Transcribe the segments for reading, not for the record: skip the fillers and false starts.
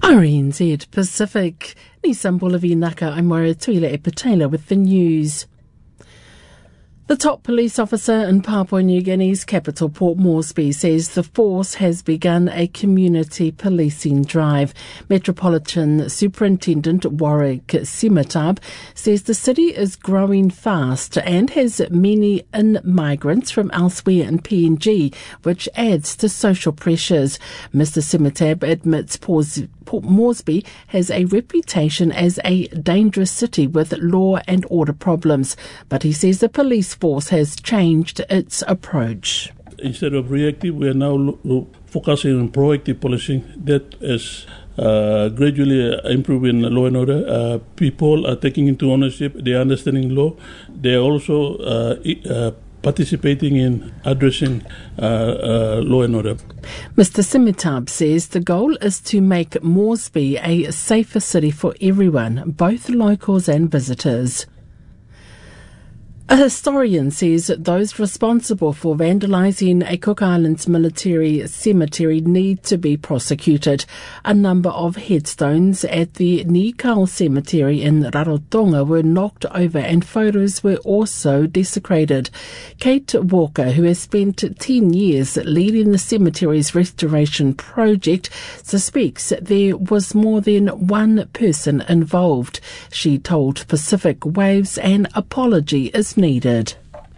RNZ Pacific. Ni Sambula Vinaka, I'm Moira Tuila Epatela with the news. The top police officer in Papua New Guinea's capital, Port Moresby, says the force has begun a community policing drive. Metropolitan Superintendent Warwick Simitab says the city is growing fast and has many in-migrants from elsewhere in PNG, which adds to social pressures. Mr. Simitab admits Port Moresby has a reputation as a dangerous city with law and order problems, but he says the police force has changed its approach. Instead of reactive, we are now focusing on proactive policing that is gradually improving law and order. People are taking into ownership, they are understanding law. They are also participating in addressing law and order. Mr. Simitab says the goal is to make Moresby a safer city for everyone, both locals and visitors. A historian says those responsible for vandalising a Cook Islands military cemetery need to be prosecuted. A number of headstones at the Nikau cemetery in Rarotonga were knocked over and photos were also desecrated. Kate Walker, who has spent 10 years leading the cemetery's restoration project, suspects there was more than one person involved. She told Pacific Waves an apology is needed.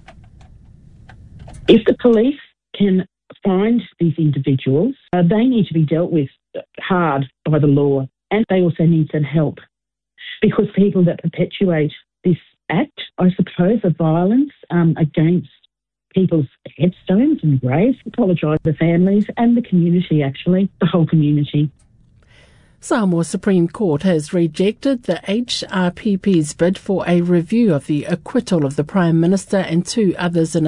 If the police can find these individuals, they need to be dealt with hard by the law, and they also need some help, because people that perpetuate this act, I suppose, of violence against people's headstones and graves, apologise to the families and the community, actually, the whole community. Samoa Supreme Court has rejected the HRPP's bid for a review of the acquittal of the Prime Minister and two others in